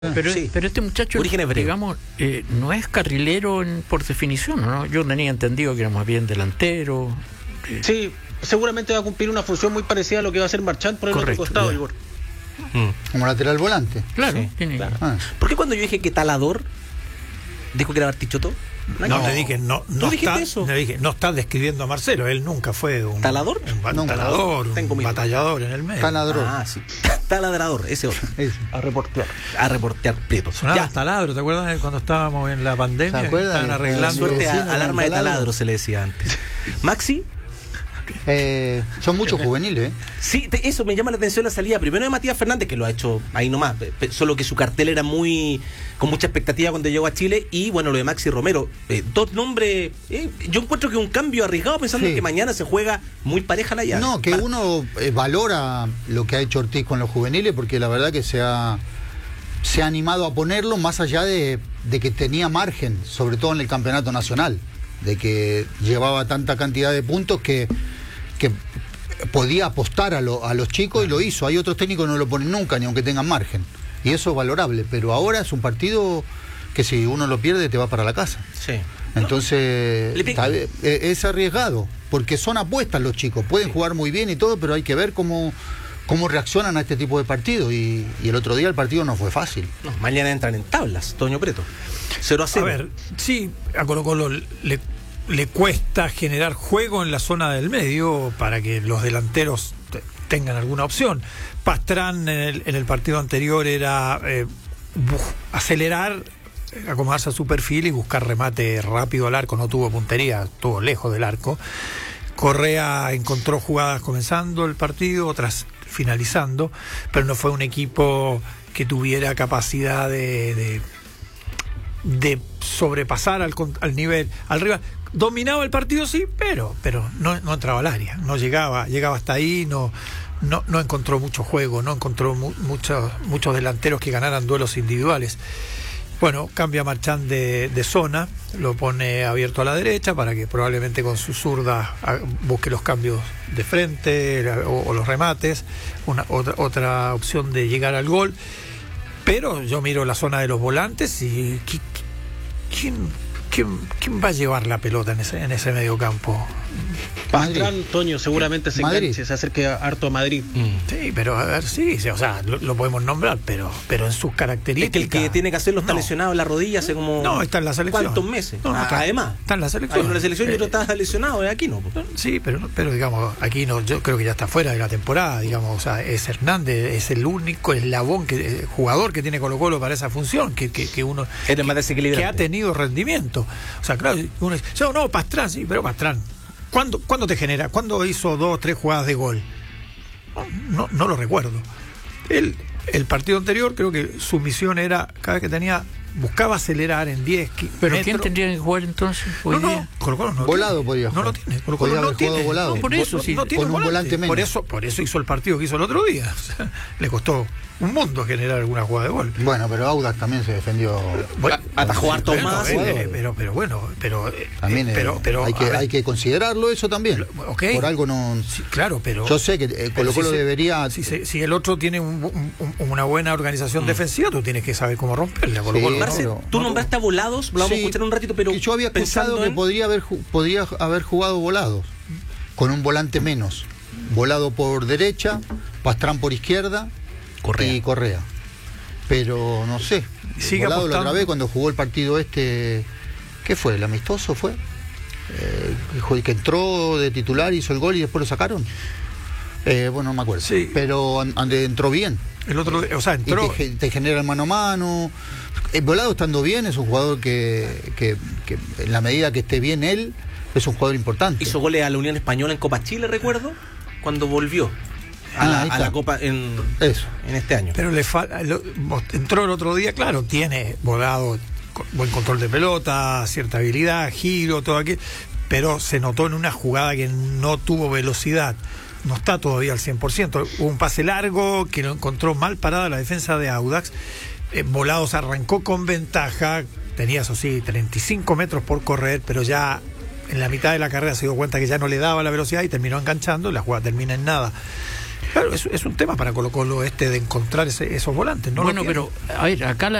Pero este muchacho, digamos, no es carrilero por definición, ¿no? Yo tenía entendido que era más bien delantero. Sí, seguramente va a cumplir una función muy parecida a lo que va a hacer Marchand por el otro costado, Igor. Como lateral volante. Claro, sí, tiene... claro. ¿Por qué cuando yo dije que Talador, dijo que era Bartichotto? No, te dije, no dijiste eso. Le dije, no estás describiendo a Marcelo, él nunca fue un ¿Talador? Un talador, un batallador en el medio. Taladrador. Ah, sí. Taladrador, ese otro. A reportear. Prieto. Sonaba taladro, ¿te acuerdas cuando estábamos en la pandemia? Estaban arreglando. Suerte al arma de taladro se le decía antes. Maxi. Son muchos juveniles. Sí, eso me llama la atención, la salida primero de Matías Fernández, que lo ha hecho ahí nomás, solo que su cartel era con mucha expectativa cuando llegó a Chile, y bueno, lo de Maxi Romero, dos nombres. Yo encuentro que un cambio arriesgado pensando que mañana se juega muy pareja la llave. No, que uno valora lo que ha hecho Ortiz con los juveniles, porque la verdad que se ha animado a ponerlo más allá de que tenía margen, sobre todo en el campeonato nacional, de que llevaba tanta cantidad de puntos que podía apostar a los chicos, y lo hizo. Hay otros técnicos que no lo ponen nunca, ni aunque tengan margen, y eso es valorable, pero ahora es un partido que si uno lo pierde te va para la casa. Sí. Entonces es arriesgado, porque son apuestas los chicos, pueden jugar muy bien y todo, pero hay que ver cómo reaccionan a este tipo de partidos, y el otro día el partido no fue fácil. No, mañana entran en tablas, Toño Preto. 0-0. A ver, sí, a Colo-Colo le cuesta generar juego en la zona del medio para que los delanteros tengan alguna opción. Pastrán en el partido anterior era acelerar, acomodarse a su perfil y buscar remate rápido al arco. No tuvo puntería, estuvo lejos del arco. Correa encontró jugadas comenzando el partido, otras finalizando, pero no fue un equipo que tuviera capacidad de sobrepasar al nivel, al rival. Dominaba el partido, sí, pero no entraba al área, no llegaba hasta ahí, no encontró mucho juego, no encontró muchos delanteros que ganaran duelos individuales. Bueno, cambia Marchand de zona, lo pone abierto a la derecha para que probablemente con su zurda busque los cambios de frente o los remates, otra opción de llegar al gol. Pero yo miro la zona de los volantes y ¿quién va a llevar la pelota en ese medio campo? Pastrán, Toño, seguramente se enganche, se acerque harto a Madrid. Sí, pero a ver, sí, o sea, lo podemos nombrar, pero en sus características. Es que el que tiene que hacerlo está lesionado en la rodilla hace como... No, está en la selección. ¿Cuántos meses? Además. Está en la selección. Hay una selección y otro está lesionado, aquí no. Sí, pero digamos, aquí no, yo creo que ya está fuera de la temporada, digamos, o sea, es Hernández, es el único eslabón, jugador que tiene Colo-Colo para esa función, que uno... Eres más desequilibrante. Que ha tenido rendimiento. O sea, claro, uno dice, no, Pastrán, sí, pero Pastrán, ¿cuándo te genera? ¿Cuándo hizo 2 o 3 jugadas de gol? No lo recuerdo. El partido anterior, creo que su misión era, cada vez que buscaba acelerar en 10 ¿Pero metros. quién tendría que jugar entonces hoy día? Colo-Colo no volado tiene. podía jugar. No lo tiene. Podía haber jugado volado. Por eso sí, no tiene con un volante menos. Por eso hizo el partido que hizo el otro día. O sea, le costó un mundo generar alguna jugada de gol. Bueno, pero Audax también se defendió. Atajó harto más. Pero también hay que considerarlo eso también. Okay. Por algo no. Sí, claro, pero yo sé que Colo-Colo debería. Si el otro tiene una buena organización defensiva, tú tienes que saber cómo romperla. Sí, Marcelo, tú nombraste a Volados, lo vamos a escuchar un ratito, pero yo había escuchado que podría haber jugado Volados con un volante menos. Volado por derecha, Pastrán por izquierda. Y Correa. Pero no sé. Volado la otra vez cuando jugó el partido ¿qué fue? ¿El amistoso fue? Que entró de titular, hizo el gol y después lo sacaron. Bueno, no me acuerdo. Sí. Pero entró bien. El otro, o sea, entró. Y te genera el mano a mano. Volado estando bien, es un jugador que en la medida que esté bien él, es un jugador importante. Hizo goles a la Unión Española en Copa Chile, recuerdo, cuando volvió a la Copa en este año. Pero entró el otro día, claro, tiene Volado buen control de pelota, cierta habilidad, giro, todo aquello, pero se notó en una jugada que no tuvo velocidad. No está todavía al 100%. Hubo un pase largo que lo encontró mal parada la defensa de Audax. Volado se arrancó con ventaja, tenía eso sí, 35 metros por correr, pero ya en la mitad de la carrera se dio cuenta que ya no le daba la velocidad y terminó enganchando, y la jugada termina en nada. Claro, es un tema para Colo-Colo de encontrar esos volantes, ¿no? Bueno, pero a ver, acá